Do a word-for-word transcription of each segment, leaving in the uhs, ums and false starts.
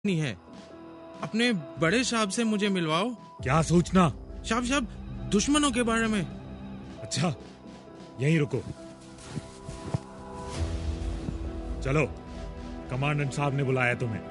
नहीं है। अपने बड़े साहब से मुझे मिलवाओ। क्या सूचना? साहब साहब दुश्मनों के बारे में। अच्छा, यहीं रुको। चलो, कमांडेंट साहब ने बुलाया तुम्हें।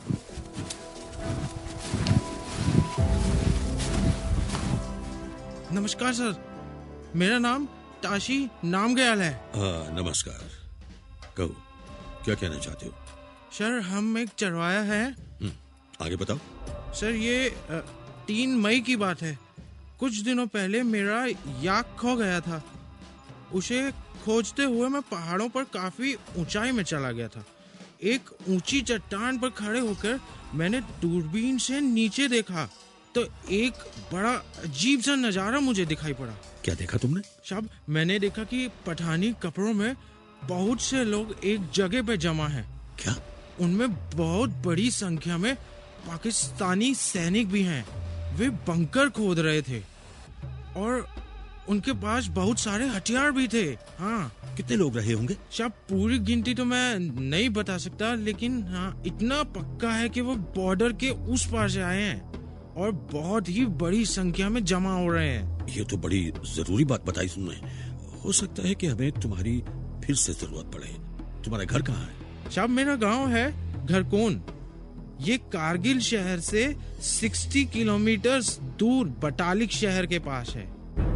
नमस्कार सर, मेरा नाम ताशी नामग्याल है। हाँ, नमस्कार। कहो, क्या कहना चाहते हो? सर, हम एक चरवाया है। आगे बताओ। सर, ये तीन मई की बात है। कुछ दिनों पहले मेरा याक खो गया था। उसे खोजते हुए मैं पहाड़ों पर काफी ऊंचाई में चला गया था। एक ऊंची चट्टान पर खड़े होकर मैंने दूरबीन से नीचे देखा तो एक बड़ा अजीब सा नजारा मुझे दिखाई पड़ा। क्या देखा तुमने? साहब, मैंने देखा कि पठानी कपड़ों में बहुत से लोग एक जगह पे जमा हैं। क्या? उनमें बहुत बड़ी संख्या में पाकिस्तानी सैनिक भी हैं। वे बंकर खोद रहे थे और उनके पास बहुत सारे हथियार भी थे। हाँ। कितने लोग रहे होंगे? साहब, पूरी गिनती तो मैं नहीं बता सकता, लेकिन हाँ, इतना पक्का है कि वो बॉर्डर के उस पार से आए हैं और बहुत ही बड़ी संख्या में जमा हो रहे हैं। ये तो बड़ी जरूरी बात बताई तुमने। हो सकता है कि हमें तुम्हारी फिर से जरूरत पड़े। तुम्हारा घर कहाँ है? साहब, मेरा गांव है घरकोन। ये कारगिल शहर से साठ किलोमीटर दूर बटालिक शहर के पास है।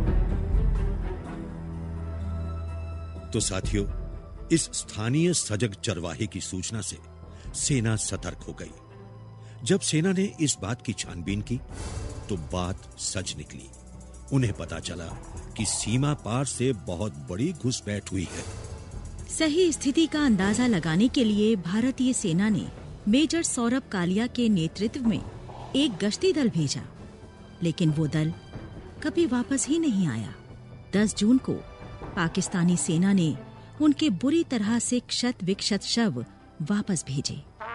तो साथियों, इस स्थानीय सजग चरवाहे की सूचना से सेना सतर्क हो गई। जब सेना ने इस बात की छानबीन की तो बात सच निकली। उन्हें पता चला कि सीमा पार से बहुत बड़ी घुसपैठ हुई है। सही स्थिति का अंदाजा लगाने के लिए भारतीय सेना ने मेजर सौरभ कालिया के नेतृत्व में एक गश्ती दल भेजा, लेकिन वो दल कभी वापस ही नहीं आया। दस जून को पाकिस्तानी सेना ने उनके बुरी तरह से क्षत विक्षत शव वापस भेजे।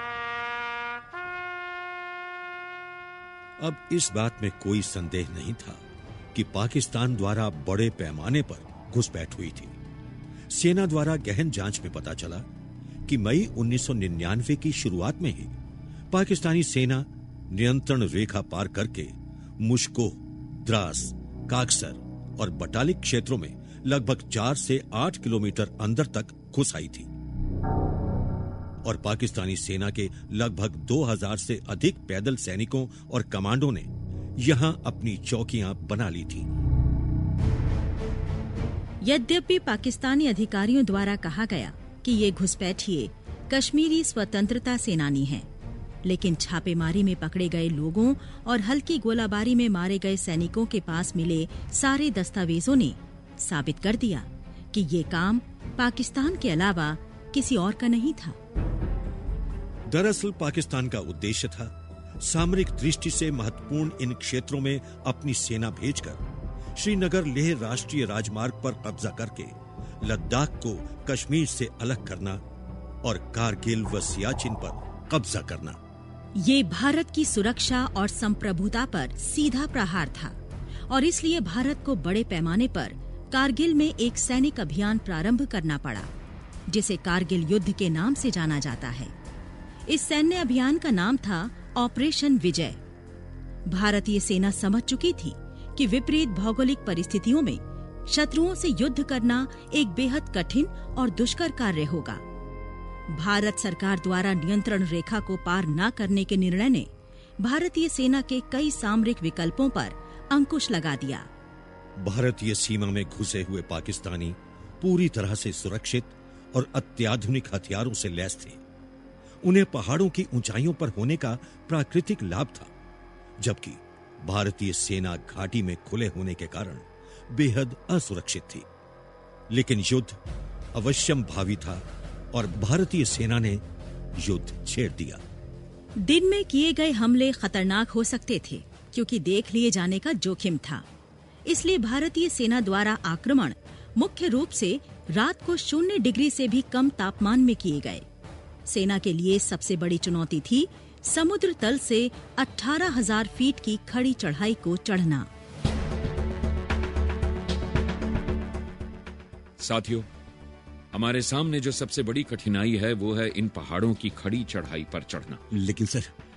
अब इस बात में कोई संदेह नहीं था कि पाकिस्तान द्वारा बड़े पैमाने पर घुसपैठ हुई थी। सेना द्वारा गहन जांच में पता चला कि मई उन्नीस सौ निन्यानवे की शुरुआत में ही पाकिस्तानी सेना नियंत्रण रेखा पार करके मुश्को, द्रास, काकसर और बटालिक क्षेत्रों में लगभग चार से आठ किलोमीटर अंदर तक घुस आई थी और पाकिस्तानी सेना के लगभग दो हज़ार से अधिक पैदल सैनिकों और कमांडो ने यहां अपनी चौकियां बना ली थी। यद्यपि पाकिस्तानी अधिकारियों द्वारा कहा गया कि ये घुसपैठिए कश्मीरी स्वतंत्रता सेनानी हैं, लेकिन छापेमारी में पकड़े गए लोगों और हल्की गोलाबारी में मारे गए सैनिकों के पास मिले सारे दस्तावेजों ने साबित कर दिया कि ये काम पाकिस्तान के अलावा किसी और का नहीं था। दरअसल पाकिस्तान का उद्देश्य था सामरिक दृष्टि से महत्वपूर्ण इन क्षेत्रों में अपनी सेना भेजकर श्रीनगर लेह राष्ट्रीय राजमार्ग पर कब्जा करके लद्दाख को कश्मीर से अलग करना और कारगिल व सियाचिन पर कब्जा करना। ये भारत की सुरक्षा और संप्रभुता पर सीधा प्रहार था और इसलिए भारत को बड़े पैमाने पर कारगिल में एक सैनिक अभियान प्रारंभ करना पड़ा, जिसे कारगिल युद्ध के नाम से जाना जाता है। इस सैन्य अभियान का नाम था ऑपरेशन विजय। भारतीय सेना समझ चुकी थी कि विपरीत भौगोलिक परिस्थितियों में शत्रुओं से युद्ध करना एक बेहद कठिन और दुष्कर कार्य होगा। भारत सरकार द्वारा नियंत्रण रेखा को पार न करने के निर्णय ने भारतीय सेना के कई सामरिक विकल्पों पर अंकुश लगा दिया। भारतीय सीमा में घुसे हुए पाकिस्तानी पूरी तरह से सुरक्षित और अत्याधुनिक हथियारों से लैस थे। उन्हें पहाड़ों की ऊंचाइयों पर होने का प्राकृतिक लाभ था, जबकि भारतीय सेना घाटी में खुले होने के कारण बेहद असुरक्षित थी। लेकिन युद्ध अवश्यम भावी था और भारतीय सेना ने युद्ध छेड़ दिया। दिन में किए गए हमले खतरनाक हो सकते थे क्योंकि देख लिए जाने का जोखिम था। इसलिए भारतीय सेना द्वारा आक्रमण मुख्य रूप से रात को शून्य डिग्री से भी कम तापमान में किए गए। सेना के लिए सबसे बड़ी चुनौती थी समुद्र तल से अठारह हज़ार फीट की खड़ी चढ़ाई को चढ़ना। साथियों, हमारे सामने जो सबसे बड़ी कठिनाई है वो है इन पहाड़ों की खड़ी चढ़ाई पर चढ़ना। लेकिन सर,